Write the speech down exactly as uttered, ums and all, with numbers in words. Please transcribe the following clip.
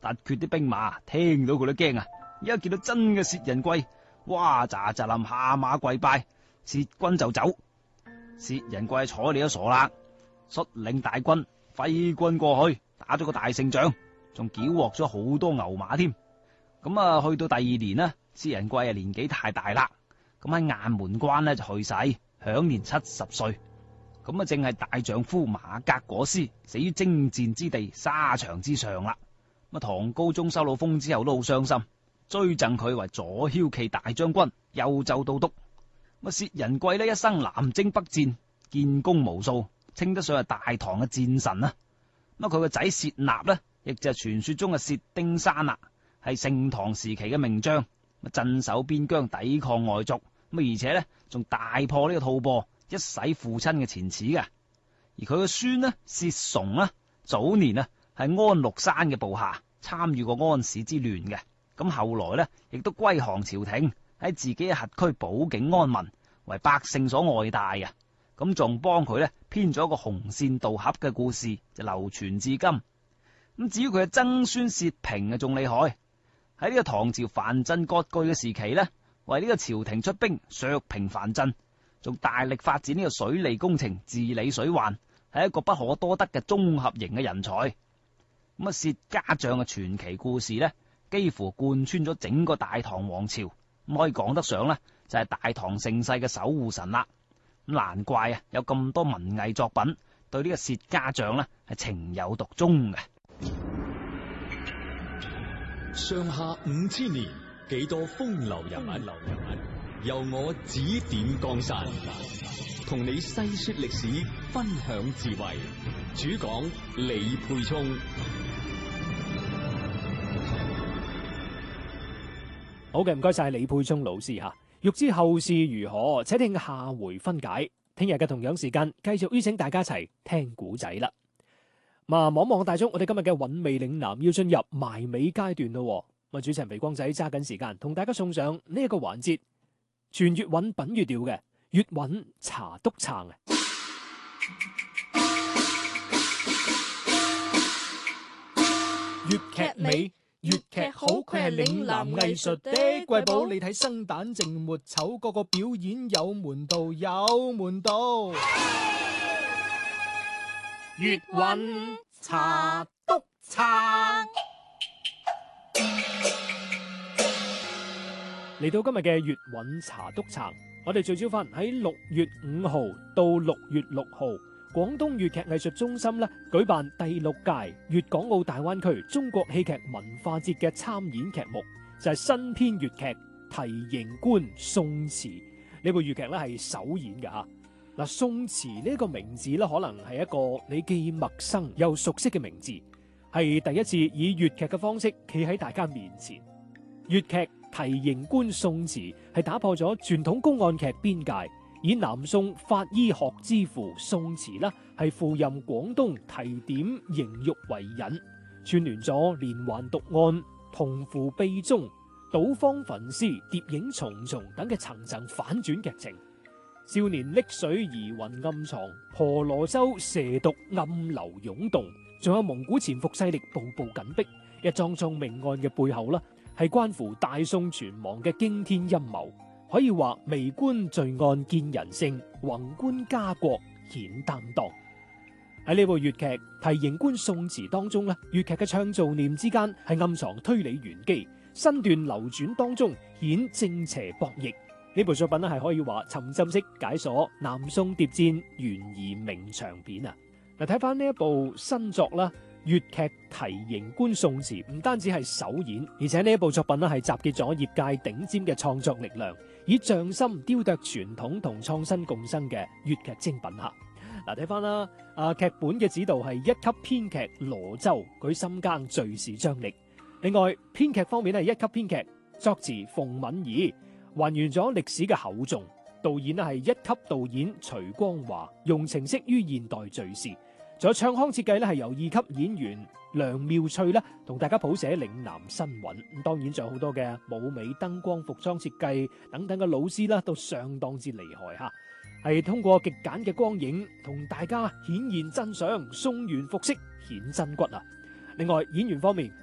突厥啲兵馬聽到佢都驚啊！一見到真嘅薛仁貴，哇喳喳冧下馬跪拜，薛軍就走。薛仁貴睬你都傻啦，率領大軍揮軍過去，打咗個大勝仗，仲繳獲咗好多牛馬添。咁啊，去到第二年呢，薛仁貴啊年紀太大啦，咁喺雁門關呢就去世，享年七十歲。咁啊，正係大丈夫馬革裹屍，死於征戰之地沙場之上啦。咁啊，唐高宗收到風之後都好傷心，追贈佢為左驍騎大將軍、右州都督。咁啊，薛仁貴呢一生南征北戰，建功無數，稱得上係大唐嘅戰神啊。咁啊，佢個仔薛納呢，亦就係傳說中嘅薛丁山啦，係盛唐時期嘅名將，咁鎮守邊疆，抵抗外族。咁而且呢，仲大破呢個吐蕃，一洗父親嘅前恥嘅。而佢個孫呢，薛崇呢，早年啊係安祿山嘅部下，參與過安史之亂嘅。咁後來呢，亦都歸降朝廷，喺自己嘅轄區保境安民，為百姓所愛戴嘅。咁仲幫佢呢編咗一個紅線渡峽嘅故事，就流傳至今。咁至於佢嘅曾孫薛平啊，仲厲害。喺呢個唐朝藩鎮割據嘅時期呢，為呢個朝廷出兵削平藩鎮，仲大力發展呢個水利工程，治理水患，係一個不可多得嘅綜合型嘅人才。咁啊，薛家將嘅傳奇故事呢，幾乎貫穿咗整個大唐王朝，咁可以講得上呢，就係大唐盛世嘅守護神啦。咁難怪啊，有咁多文藝作品對呢個薛家將呢係情有獨鍾嘅。 上下五千年，幾多風流人物，由我指點江山，同你細說歷史，分享智慧。主講李沛聰。 好嘅，唔該晒李沛聰老師吓。欲知後事如何，且聽下回分解。聽日嘅同樣時間，繼續邀請大家一齊聽古仔啦。咁啊，望望大鐘，我哋今日嘅韻味嶺南要進入埋尾階段咯。咁啊，主持人肥光仔揸緊時間，同大家送上呢一個環節，全粵韻品粵調嘅粵韻茶篤撐啊！粵劇美。粵劇好，佢係嶺南藝術的瑰寶。你睇生旦淨末丑，個個表演有門道，有門道。粵韻茶篤撐。嚟到今日嘅粵韻茶篤撐，我哋聚焦翻喺六月五號到六月六號。廣東粵劇藝術中心咧舉辦第六屆粵港澳大灣區中國戲劇文化節嘅參演劇目，就係、是、新編粵劇《題刑官宋詞》。呢部粵劇咧係首演嘅吓。嗱，宋詞呢個名字咧可能係一個你既陌生又熟悉嘅名字，係第一次以粵劇嘅方式企喺大家面前。粵劇《題刑官宋詞》係打破咗傳統公案劇邊界。以南宋法醫學之父宋詞啦，係赴任廣東提點刑獄為引，串聯咗連環毒案、同符秘蹤、賭坊焚屍、諜影重重等嘅層層反轉劇情。少年溺水疑雲暗藏，婆羅洲蛇毒暗流湧動，仲有蒙古潛伏勢力步步緊逼。一樁樁命案嘅背後啦，係關乎大宋存亡嘅驚天陰謀。可以話微觀罪案見人性，宏觀家國顯擔當。喺呢部粵劇《題刑官宋詞》當中咧，粵劇嘅唱造念之間係暗藏推理玄機，身段流轉當中顯正邪博弈。呢部作品咧係可以話沉浸式解鎖南宋諜戰懸疑名長片啊！嗱，睇翻呢一部新作啦。粵劇《題刑官宋詞》唔單止係首演，而且呢一部作品咧係集結咗業界頂尖嘅創作力量，以匠心雕琢傳統同創新共生嘅粵劇精品吓。嗱，睇翻啦，啊劇本嘅指導係一級編劇羅周，佢深耕敘事張力。另外編劇方面係一級編劇作詞馮敏儀，還原咗歷史嘅厚重。導演咧係一級導演徐光華，用情識於現代敘事。仲有唱腔設計咧，係由二級演員梁妙翠咧同大家譜寫嶺南新韻。咁當然仲有好多嘅舞美、燈光、服裝設計等等嘅老師啦，都相當之厲害吓。係通過極簡嘅光影同大家顯現真相，送完服飾顯真骨啊！另外演員方面，